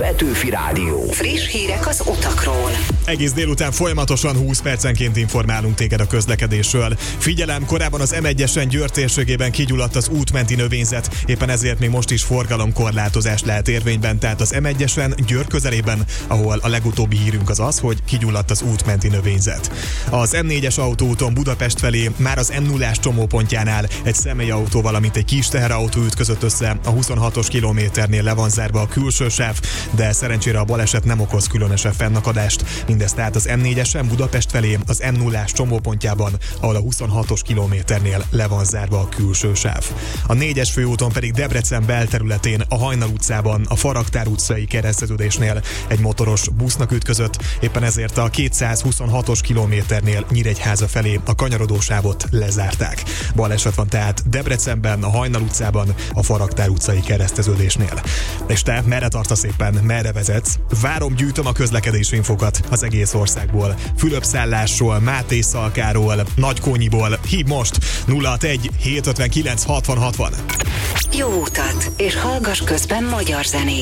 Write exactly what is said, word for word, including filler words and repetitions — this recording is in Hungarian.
Petőfi Rádió. Friss hírek az utakról. Egész délután folyamatosan húsz percenként informálunk téged a közlekedésről. Figyelem, korábban az em egyesen Győr térségében kigyulladt az útmenti növényzet, éppen ezért még most is forgalomkorlátozás lehet érvényben, tehát az em egyesen Győr közelében, ahol a legutóbbi hírünk az az, hogy kigyulladt az útmenti növényzet. Az em négyes autóúton Budapest felé már az em nullás csomópontjánál egy személyautó, valamint egy kis teherautó ütközött össze, a huszonhatos kilométernél le van zárva a külső sáv, de szerencsére a baleset nem okoz különösebb fennakadást. Mindez tehát az em négyesen Budapest felé az em nullás csomópontjában, ahol a huszonhatos kilométernél le van zárva a külső sáv. A négyes főúton pedig Debrecen belterületén a Hajnal utcában, a Faraktár utcai kereszteződésnél egy motoros busznak ütközött, éppen ezért a kétszázhuszonhatos kilométernél Nyíregyháza felé a kanyarodósávot lezárták. Baleset van tehát Debrecenben, a Hajnal utcában, a Faraktár utcai kereszteződésnél. És te merre tartasz éppen, merre vezetsz? Várom, gyűjtöm a közlekedési infokat az egész országból. Fülöp-Szállásról, Máté-Szalkáról, Nagykónyiból. Hívd most nulla hatvanegy hétszázötvenkilenc hatvan hatvan. Jó utat, és hallgass közben magyar zenét.